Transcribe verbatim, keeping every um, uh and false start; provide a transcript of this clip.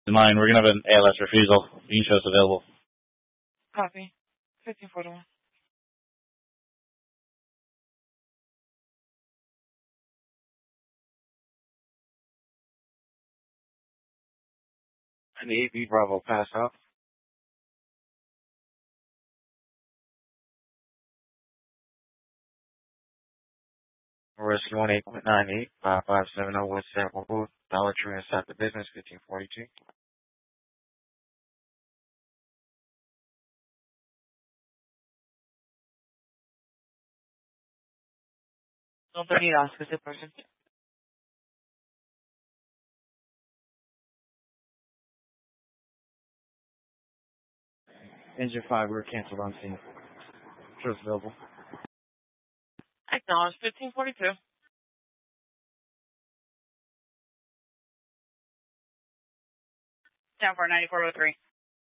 In line, we're going to have an A L S refusal. You can show us available. Copy. fifteen forty-one. And the A B Bravo pass up. Rescue one eight nine eight five five seven zero West Sample Booth, Dollar Tree inside the business, fifteen forty-two. one thirty dollars, specific person. Engine five, we were canceled on scene. Sure, available. Acknowledge fifteen forty-two. Down for ninety-four oh three.